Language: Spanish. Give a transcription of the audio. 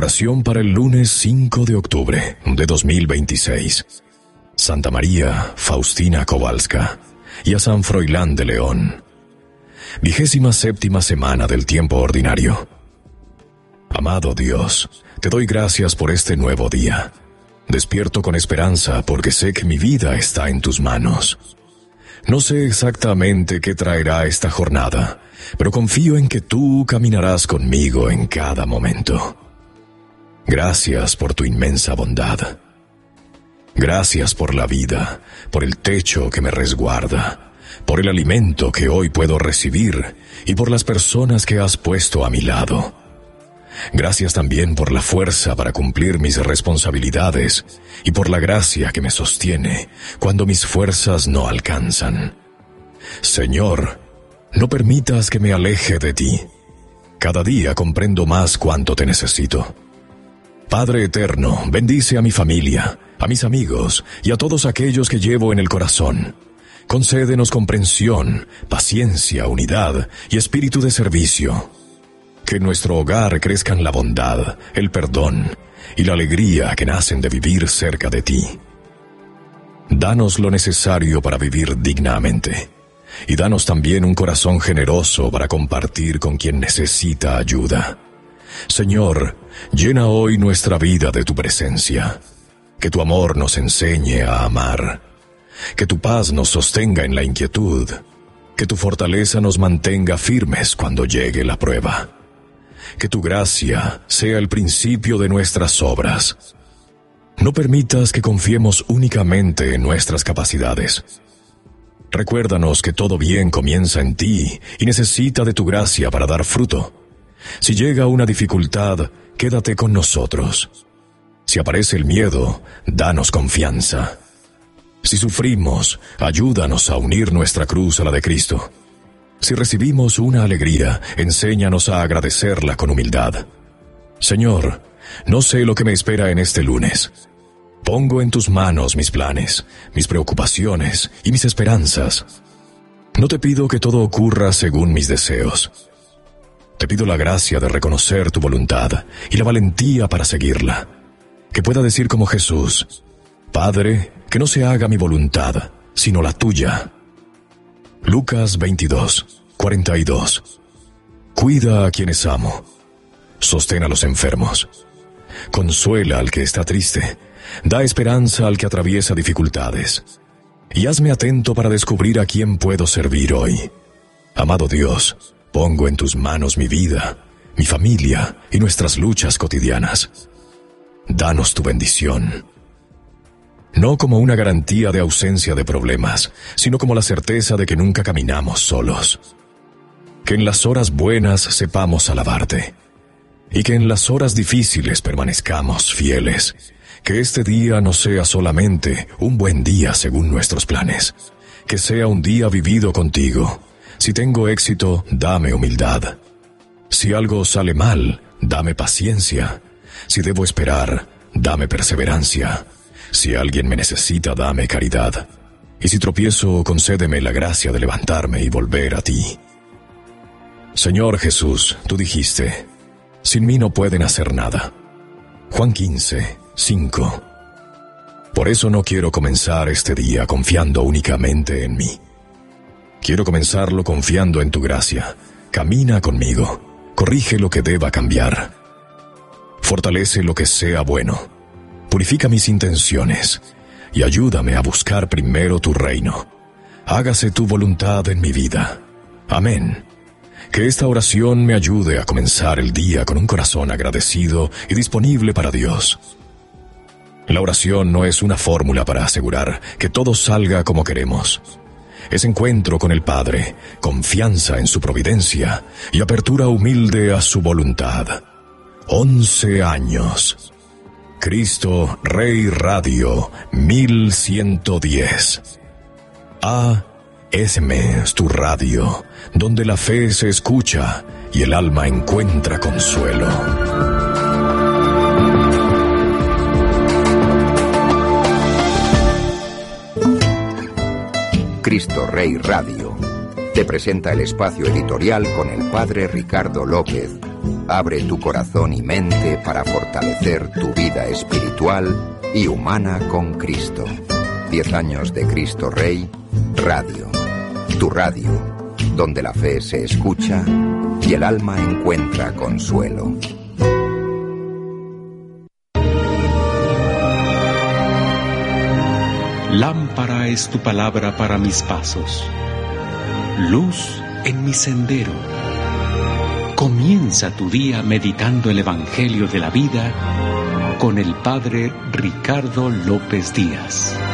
Oración para el lunes 5 de octubre de 2026. Santa María Faustina Kowalska y a San Froilán de León. 27ª semana del tiempo ordinario. Amado Dios, te doy gracias por este nuevo día. Despierto con esperanza porque sé que mi vida está en tus manos. No sé exactamente qué traerá esta jornada, pero confío en que tú caminarás conmigo en cada momento. Gracias por tu inmensa bondad. Gracias por la vida, por el techo que me resguarda, por el alimento que hoy puedo recibir y por las personas que has puesto a mi lado. Gracias también por la fuerza para cumplir mis responsabilidades y por la gracia que me sostiene cuando mis fuerzas no alcanzan. Señor, no permitas que me aleje de ti. Cada día comprendo más cuánto te necesito. Padre eterno, bendice a mi familia, a mis amigos y a todos aquellos que llevo en el corazón. Concédenos comprensión, paciencia, unidad y espíritu de servicio. Que en nuestro hogar crezcan la bondad, el perdón y la alegría que nacen de vivir cerca de ti. Danos lo necesario para vivir dignamente y danos también un corazón generoso para compartir con quien necesita ayuda. Señor, llena hoy nuestra vida de tu presencia. Que tu amor nos enseñe a amar. Que tu paz nos sostenga en la inquietud. Que tu fortaleza nos mantenga firmes cuando llegue la prueba. Que tu gracia sea el principio de nuestras obras. No permitas que confiemos únicamente en nuestras capacidades. Recuérdanos que todo bien comienza en ti y necesita de tu gracia para dar fruto. Si llega una dificultad, quédate con nosotros. Si aparece el miedo, danos confianza. Si sufrimos, ayúdanos a unir nuestra cruz a la de Cristo. Si recibimos una alegría, enséñanos a agradecerla con humildad. Señor, no sé lo que me espera en este lunes. Pongo en tus manos mis planes, mis preocupaciones y mis esperanzas. No te pido que todo ocurra según mis deseos. Te pido la gracia de reconocer tu voluntad y la valentía para seguirla. Que pueda decir como Jesús: Padre, que no se haga mi voluntad, sino la tuya. Lucas 22:42. Cuida a quienes amo. Sostén a los enfermos. Consuela al que está triste. Da esperanza al que atraviesa dificultades. Y hazme atento para descubrir a quién puedo servir hoy. Amado Dios, pongo en tus manos mi vida, mi familia y nuestras luchas cotidianas. Danos tu bendición. No como una garantía de ausencia de problemas, sino como la certeza de que nunca caminamos solos. Que en las horas buenas sepamos alabarte, y que en las horas difíciles permanezcamos fieles. Que este día no sea solamente un buen día según nuestros planes, que sea un día vivido contigo. Si tengo éxito, dame humildad. Si algo sale mal, dame paciencia. Si debo esperar, dame perseverancia. Si alguien me necesita, dame caridad. Y si tropiezo, concédeme la gracia de levantarme y volver a ti. Señor Jesús, tú dijiste: sin mí no pueden hacer nada. Juan 15:5. Por eso no quiero comenzar este día confiando únicamente en mí. Quiero comenzarlo confiando en tu gracia. Camina conmigo. Corrige lo que deba cambiar. Fortalece lo que sea bueno. Purifica mis intenciones y ayúdame a buscar primero tu reino. Hágase tu voluntad en mi vida. Amén. Que esta oración me ayude a comenzar el día con un corazón agradecido y disponible para Dios. La oración no es una fórmula para asegurar que todo salga como queremos. Es encuentro con el Padre, confianza en su providencia y apertura humilde a su voluntad. 11 años. Cristo Rey Radio 1110. ASM es tu radio, donde la fe se escucha y el alma encuentra consuelo. Cristo Rey Radio te presenta el espacio editorial con el Padre Ricardo López Abre tu corazón y mente para fortalecer tu vida espiritual y humana con Cristo. 10 años de Cristo Rey, Radio. Tu radio, donde la fe se escucha y el alma encuentra consuelo. Lámpara es tu palabra para mis pasos, luz en mi sendero. Comienza tu día meditando el Evangelio de la vida con el Padre Ricardo López Díaz.